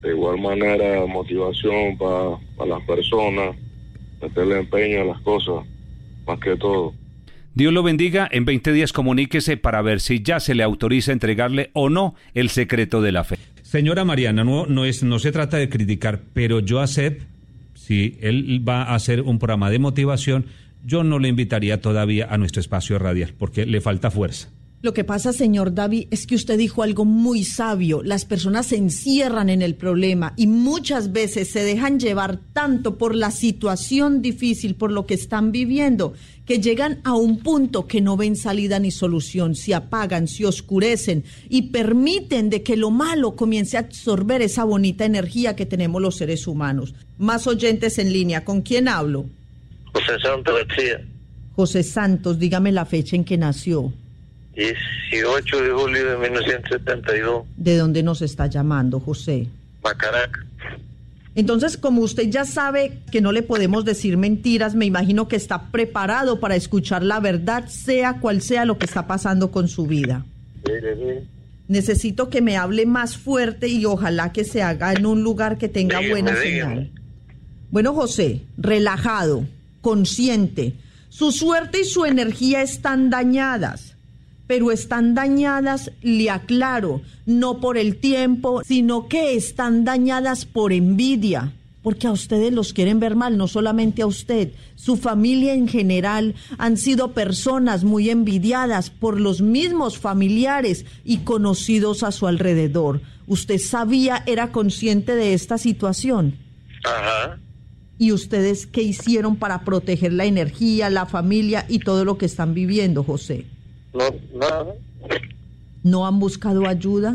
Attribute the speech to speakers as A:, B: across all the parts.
A: De igual manera, motivación para las personas, meterle empeño a las cosas, más que todo.
B: Dios lo bendiga. En 20 días comuníquese para ver si ya se le autoriza entregarle o no el secreto de la fe. Señora Mariana, no se trata de criticar, pero yo a Seb, si él va a hacer un programa de motivación, yo no le invitaría todavía a nuestro espacio radial, porque le falta fuerza.
C: Lo que pasa, señor David, es que usted dijo algo muy sabio. Las personas se encierran en el problema y muchas veces se dejan llevar tanto por la situación difícil, por lo que están viviendo, que llegan a un punto que no ven salida ni solución, se apagan, se oscurecen y permiten de que lo malo comience a absorber esa bonita energía que tenemos los seres humanos. Más oyentes en línea. ¿Con quién hablo?
D: José Santos García.
C: José Santos, dígame la fecha en que nació.
D: 18 de julio de 1972.
C: ¿De dónde nos está llamando, José?
D: Macaraca.
C: Entonces, como usted ya sabe que no le podemos decir mentiras, me imagino que está preparado para escuchar la verdad, sea cual sea lo que está pasando con su vida.
D: Sí.
C: Necesito que me hable más fuerte y ojalá que se haga en un lugar que tenga buena señal. Bueno, José, relajado, consciente. Su suerte y su energía están dañadas. Pero están dañadas, le aclaro, no por el tiempo, sino que están dañadas por envidia, porque a ustedes los quieren ver mal, no solamente a usted. Su familia en general han sido personas muy envidiadas por los mismos familiares y conocidos a su alrededor. ¿Usted sabía, era consciente de esta situación?
D: Ajá.
C: ¿Y ustedes qué hicieron para proteger la energía, la familia y todo lo que están viviendo, José?
D: No, nada.
C: ¿No han buscado ayuda?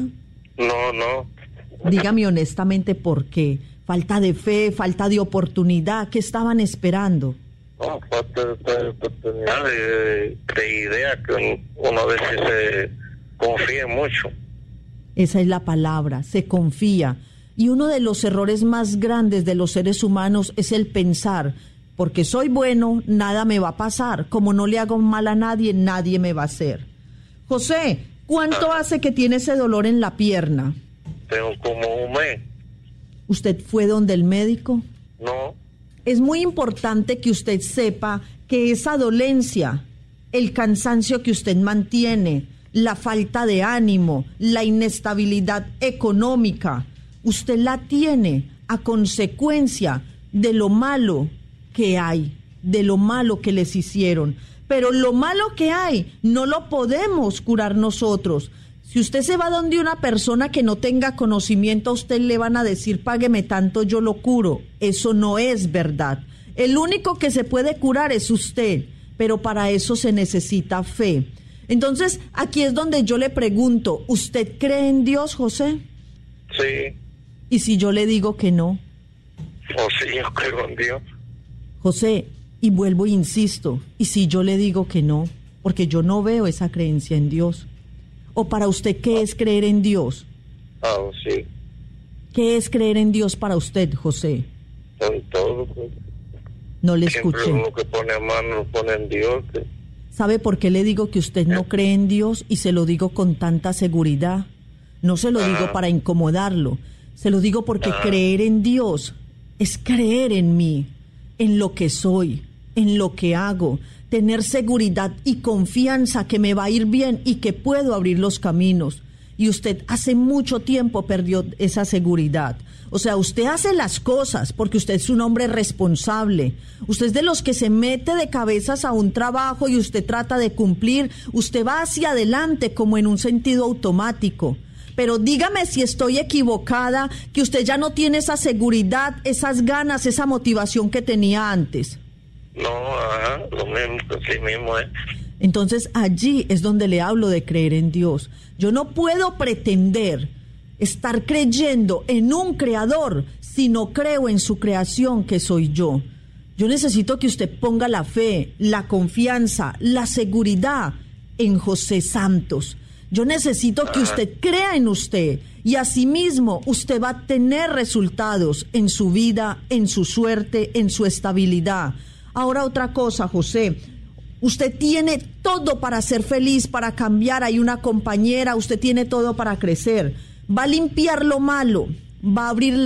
D: No.
C: Dígame honestamente por qué. ¿Falta de fe, falta de oportunidad? ¿Qué estaban esperando?
D: No, falta de oportunidad, de idea, que uno a veces se confía mucho.
C: Esa es la palabra, se confía. Y uno de los errores más grandes de los seres humanos es el pensar: porque soy bueno, nada me va a pasar. Como no le hago mal a nadie, nadie me va a hacer. José, ¿cuánto hace que tiene ese dolor en la pierna?
D: Tengo como un mes.
C: ¿Usted fue donde el médico?
D: No.
C: Es muy importante que usted sepa que esa dolencia, el cansancio que usted mantiene, la falta de ánimo, la inestabilidad económica, usted la tiene a consecuencia de lo malo que hay, de lo malo que les hicieron. Pero lo malo que hay no lo podemos curar nosotros. Si usted se va donde una persona que no tenga conocimiento, a usted le van a decir: págueme tanto, yo lo curo. Eso no es verdad. El único que se puede curar es usted, pero para eso se necesita fe. Entonces, aquí es donde yo le pregunto: ¿usted cree en Dios, José?
D: Sí.
C: ¿Y si yo le digo que no?
D: Sí, yo creo en Dios.
C: José, y vuelvo e insisto, ¿y si yo le digo que no? Porque yo no veo esa creencia en Dios. ¿O para usted qué es creer en Dios?
D: Sí.
C: ¿Qué es creer en Dios para usted, José?
D: En todo. Pues.
C: No le escuché.
D: Siempre uno que pone a mano lo pone en Dios.
C: ¿Sabe por qué le digo que usted no cree en Dios? Y se lo digo con tanta seguridad. No se lo digo para incomodarlo. Se lo digo porque creer en Dios es creer en mí, en lo que soy, en lo que hago, tener seguridad y confianza que me va a ir bien y que puedo abrir los caminos. Y usted hace mucho tiempo perdió esa seguridad. O sea, usted hace las cosas porque usted es un hombre responsable. Usted es de los que se mete de cabezas a un trabajo y usted trata de cumplir. Usted va hacia adelante como en un sentido automático. Pero dígame si estoy equivocada, que usted ya no tiene esa seguridad, esas ganas, esa motivación que tenía antes.
D: No, lo mismo, así mismo es.
C: Entonces allí es donde le hablo de creer en Dios. Yo no puedo pretender estar creyendo en un creador si no creo en su creación, que soy yo. Yo necesito que usted ponga la fe, la confianza, la seguridad en José Santos. Yo necesito que usted crea en usted y asimismo usted va a tener resultados en su vida, en su suerte, en su estabilidad. Ahora otra cosa, José. Usted tiene todo para ser feliz, para cambiar. Hay una compañera, usted tiene todo para crecer. Va a limpiar lo malo, va a abrir